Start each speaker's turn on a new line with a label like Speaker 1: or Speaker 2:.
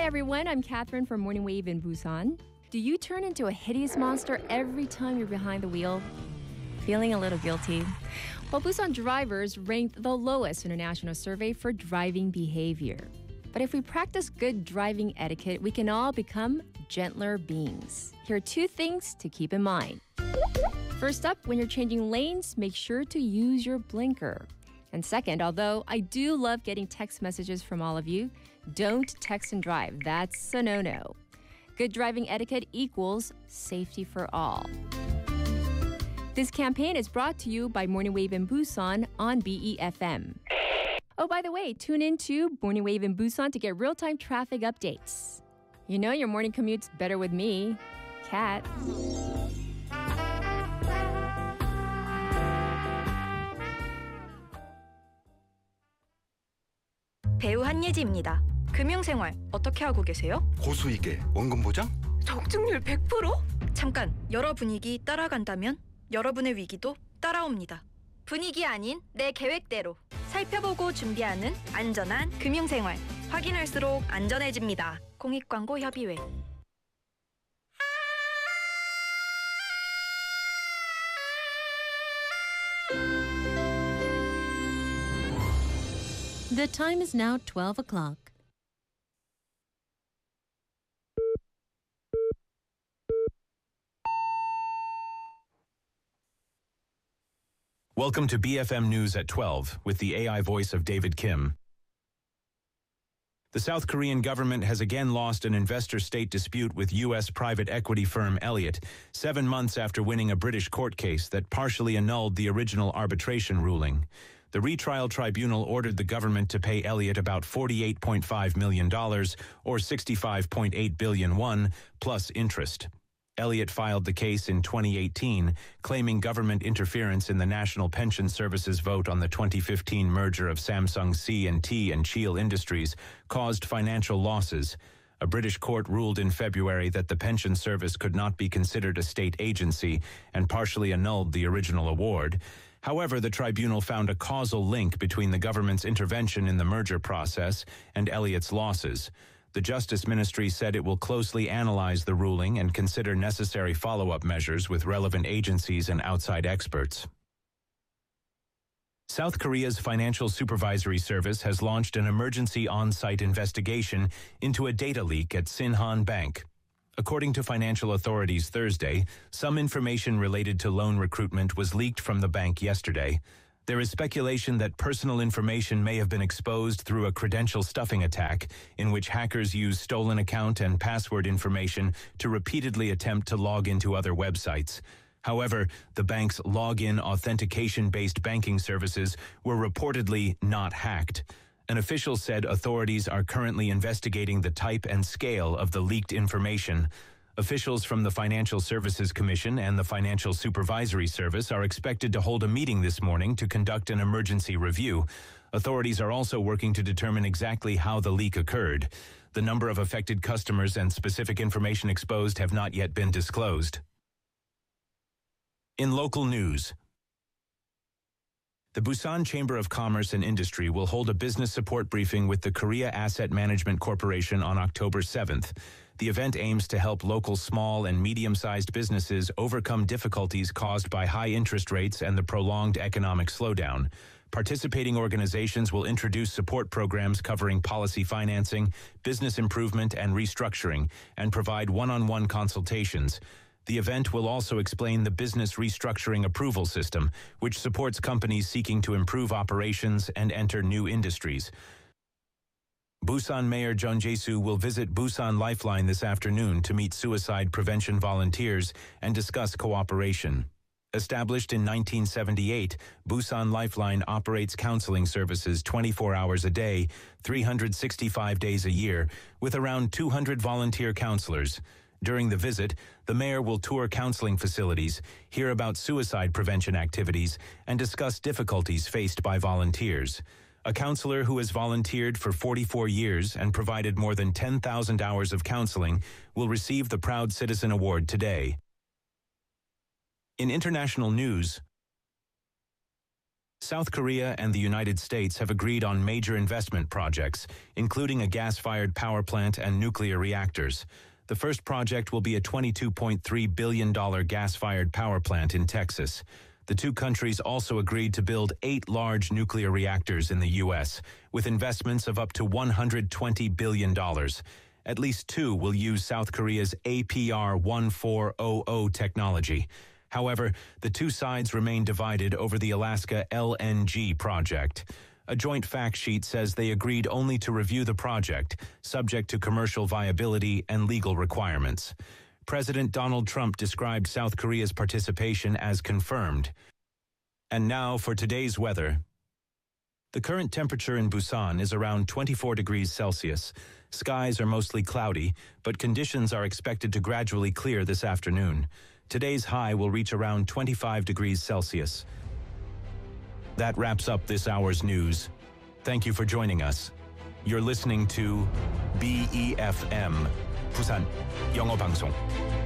Speaker 1: everyone, I'm Catherine from Morning Wave in Busan. Do you turn into a hideous monster every time you're behind the wheel? Feeling a little guilty? Well, Busan drivers ranked the lowest in a national survey for driving behavior. But if we practice good driving etiquette, we can all become gentler beings. Here are 2 things to keep in mind. First up, when you're changing lanes, make sure to use your blinker. And second, although I do love getting text messages from all of you, don't text and drive. That's a no-no. Good driving etiquette equals safety for all. This campaign is brought to you by Morning Wave in Busan on BEFM. Oh, by the way, tune in to Morning Wave in Busan to get real-time traffic updates. You know your morning commute's better with me, Kat.
Speaker 2: 배우 한예지입니다. 금융생활 어떻게 하고 계세요?
Speaker 3: 고수익에 원금 보장?
Speaker 2: 적중률 100%? 잠깐, 여러 분위기 따라간다면 여러분의 위기도 따라옵니다. 분위기 아닌 내 계획대로 살펴보고 준비하는 안전한 금융생활. 확인할수록 안전해집니다. 공익광고협의회.
Speaker 4: The time is now 12 o'clock.
Speaker 5: Welcome to BFM News at 12 with the AI voice of David Kim. The South Korean government has again lost an investor-state dispute with U.S. private equity firm Elliott, 7 months after winning a British court case that partially annulled the original arbitration ruling. The retrial tribunal ordered the government to pay Elliott about $48.5 million, or 65.8 billion won, plus interest. Elliott filed the case in 2018, claiming government interference in the National Pension Service's vote on the 2015 merger of Samsung C&T and Cheel Industries caused financial losses. A British court ruled in February that the pension service could not be considered a state agency and partially annulled the original award. However, the tribunal found a causal link between the government's intervention in the merger process and Elliott's losses. The Justice Ministry said it will closely analyze the ruling and consider necessary follow-up measures with relevant agencies and outside experts. South Korea's Financial Supervisory Service has launched an emergency on-site investigation into a data leak at Sinhan Bank. According to financial authorities Thursday, some information related to loan recruitment was leaked from the bank yesterday. There is speculation that personal information may have been exposed through a credential stuffing attack in which hackers use stolen account and password information to repeatedly attempt to log into other websites. However, the bank's login authentication-based banking services were reportedly not hacked. An official said authorities are currently investigating the type and scale of the leaked information. Officials from the Financial Services Commission and the Financial Supervisory Service are expected to hold a meeting this morning to conduct an emergency review. Authorities are also working to determine exactly how the leak occurred. The number of affected customers and specific information exposed have not yet been disclosed. In local news, the Busan Chamber of Commerce and Industry will hold a business support briefing with the Korea Asset Management Corporation on October 7th. The event aims to help local small and medium-sized businesses overcome difficulties caused by high interest rates and the prolonged economic slowdown. Participating organizations will introduce support programs covering policy financing, business improvement, and restructuring, and provide one-on-one consultations. The event will also explain the business restructuring approval system, which supports companies seeking to improve operations and enter new industries. Busan Mayor Jeon Jae-soo will visit Busan Lifeline this afternoon to meet suicide prevention volunteers and discuss cooperation. Established in 1978, Busan Lifeline operates counseling services 24 hours a day, 365 days a year, with around 200 volunteer counselors. During the visit, the mayor will tour counseling facilities, hear about suicide prevention activities, and discuss difficulties faced by volunteers. A counselor who has volunteered for 44 years and provided more than 10,000 hours of counseling will receive the Proud Citizen Award today. In international news, South Korea and the United States have agreed on major investment projects, including a gas-fired power plant and nuclear reactors. The first project will be a $22.3 billion gas-fired power plant in Texas. The two countries also agreed to build 8 large nuclear reactors in the U.S., with investments of up to $120 billion. At least 2 will use South Korea's APR-1400 technology. However, the two sides remain divided over the Alaska LNG project. A joint fact sheet says they agreed only to review the project, subject to commercial viability and legal requirements. President Donald Trump described South Korea's participation as confirmed. And now for today's weather. The current temperature in Busan is around 24 degrees Celsius. Skies are mostly cloudy, but conditions are expected to gradually clear this afternoon. Today's high will reach around 25 degrees Celsius. That wraps up this hour's news. Thank you for joining us. You're listening to BEFM, Busan 영어 방송.